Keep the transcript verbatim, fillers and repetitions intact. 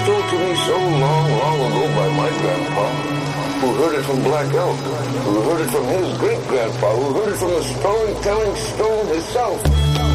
told to me so long, long ago by my grandpa, who heard it from Black Elk, who heard it from his great-grandpa, who heard it from the storytelling stone himself.